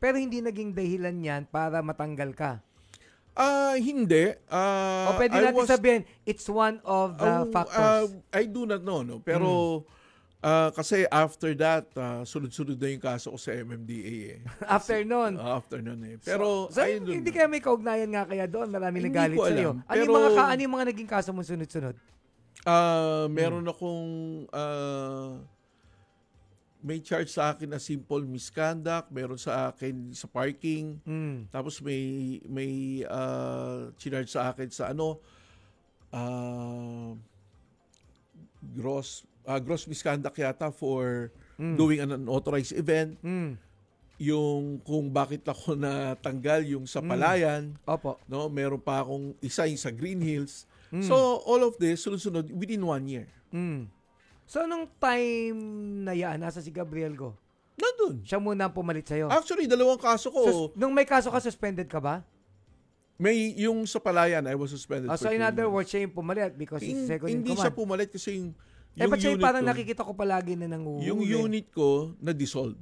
Pero hindi naging dahilan yan para matanggal ka. Hindi. O pwede natin sabihin, it's one of the factors. I do not know, no? Pero, kasi after that, sunod-sunod na yung kaso ko sa MMDA eh. After nun. After nun eh. Pero, so hindi kaya may kaugnayan nga kaya doon? Maraming nagalit ko sa'yo. alam. Pero, ano yung mga naging kaso mo sunod-sunod? Meron akong may charge sa akin na simple misconduct, meron sa akin sa parking, tapos may charge sa akin sa gross misconduct yata for doing an unauthorized event. Yung kung bakit ako natanggal yung sa Palayan. Opo. No, meron pa akong isa yung sa Green Hills. So all of this sunod-sunod within 1 year. So, nung time na yan, nasa si Gabriel Go? Nandun. Siya muna ang pumalit sa'yo? Actually, 2 kaso ko. Nung may kaso ka, suspended ka ba? May yung sa Palayan, I was suspended for 2 So, in other months. words, siya yung pumalit because he's second in command. Hindi siya pumalit kasi yung ba't siya unit parang ko, nakikita ko palagi na nanguhuli? yung unit ko na-dissolve.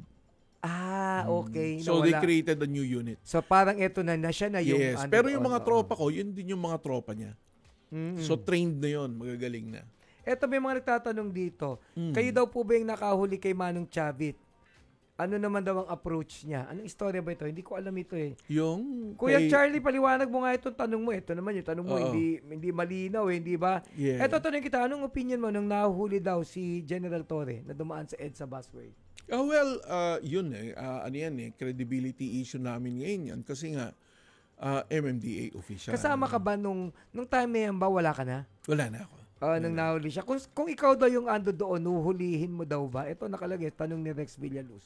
Okay. So, they created a new unit. So, parang eto na siya na yung... Yes, pero yung mga tropa ko, yun din yung mga tropa niya. So, trained na yun, magagaling na. Eto, may mga nagtatanong dito. Kayo daw po ba yung nakahuli kay Manong Chavit? Ano naman daw ang approach niya? Anong istorya ba ito? Hindi ko alam ito eh. Yung Kuya Charlie, paliwanag mo nga itong tanong mo. Ito naman yung tanong mo, hindi malinaw eh, hindi ba? Yeah. Eto, tanong kita, anong opinion mo nung nahuli daw si General Torre na dumaan sa EDSA busway? Yun eh. Ano yan eh, credibility issue namin ngayon yan. Kasi nga, MMDA official. Kasama ka ba nung time na yan ba, wala ka na? Wala na ako. Nang nahuli siya. Kung ikaw daw yung ando doon, huhulihin mo daw ba? Ito nakalagay, tanong ni Rex Villaluz.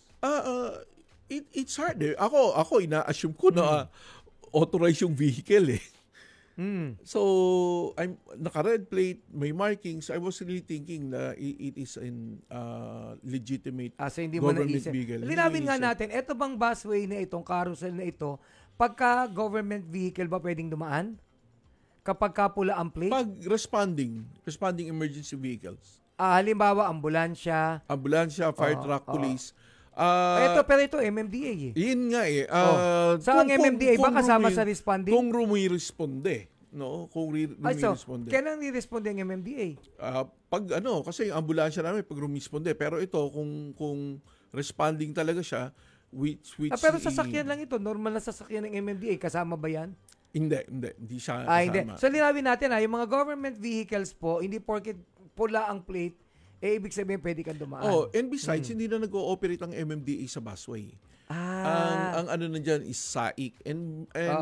It's hard eh. Ako ina-assume ko na authorized yung vehicle eh. So, I'm naka-red plate, may markings. I was really thinking na it is in legitimate so hindi mo government naisip. vehicle. Linawin nga natin, ito bang busway na itong carousel na ito, pagka government vehicle ba pwedeng dumaan? Kapag kapula ang plate? Pag responding emergency vehicles. Halimbawa, ambulansya, Fire truck, police. pero ito MMDA eh. Yun nga eh. Sa ang MMDA ba kasama sa responding? Kung rumiresponde. No? Kung rumiresponde. Kailan ni-responde ang MMDA? Kasi yung ambulansya namin pag rumisponde. Pero ito, kung responding talaga siya, which pero sasakyan lang ito. Normal na sasakyan ng MMDA. Kasama ba yan? Hindi siya kasama. Hindi. So, linawin natin yung mga government vehicles po, hindi porket pula ang plate, ibig sabihin pwede kang dumaan. And besides, hindi na nag-ooperate ang MMDA sa busway. Ang ano na dyan is SAIC. And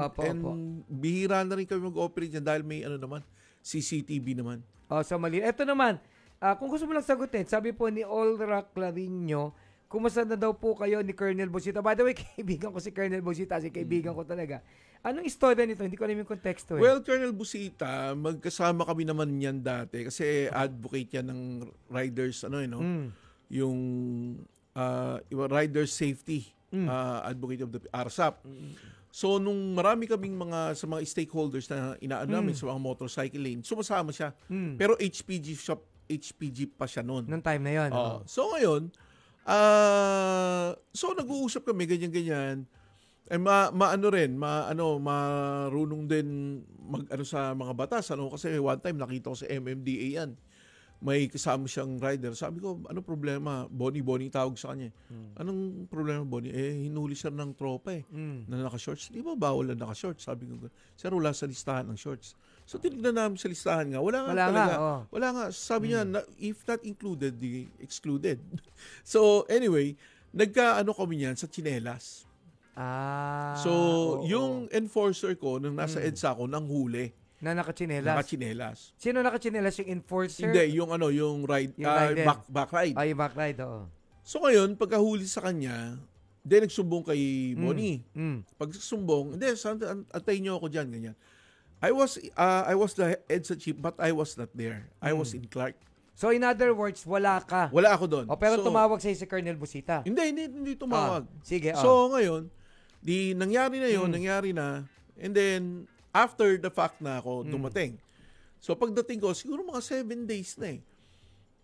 bihira na rin kami mag-ooperate dyan dahil may CCTV naman. So mali. Ito naman, kung gusto mo lang sagutin, sabi po ni Olra Clarino, kumusta na daw po kayo ni Colonel Busita? By the way, kaibigan ko si Colonel Busita, kaibigan ko talaga. Anong istorya nito? Hindi ko alam yung konteksto eh. Well, Colonel Busita, magkasama kami naman yan dati kasi advocate yan ng riders, yung rider safety advocate of the RSAP. So, nung marami kaming sa mga stakeholders na inaano namin sa mga motorcycle lane, sumasama siya. Pero HPG pa siya noon. Noong time na yun. So, ngayon, nag-uusap kami, ganyan-ganyan. Marunong din sa mga batas. Kasi one time nakita ko sa MMDA yan. May kasama siyang rider. Sabi ko, ano problema? Bonnie tawag sa kanya. Anong problema, Bonnie? Hinuli siya ng tropa na naka-shorts. Di ba bawal na naka-shorts? Sabi ko, sir, wala sa listahan ng shorts. So, tinignan namin sa listahan nga. Wala nga. Sabi niya, if not included, di excluded. So, anyway, kami niyan sa tsinelas. Yung enforcer ko, nung nasa EDSA ako, nang huli. Na nakachinelas? Sino nakachinelas? Yung enforcer? Hindi, yung back ride. Yung back ride, oo. So ngayon, pagkahuli sa kanya, nagsumbong kay Bonnie. Pagsumbong, antayin niyo ako dyan, ganyan. I was the EDSA chief, but I was not there. I was in Clark. So in other words, wala ka? Wala ako doon. Pero tumawag sa'yo si Colonel Busita? Hindi tumawag. Sige. So ngayon, nangyari na yun, and then, after the fact na ako dumating. So pagdating ko, siguro mga 7 days na eh.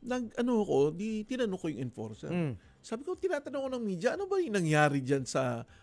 Tinanong ko yung enforcer. Sabi ko, tinatanong ko ng media, ano ba yung nangyari dyan sa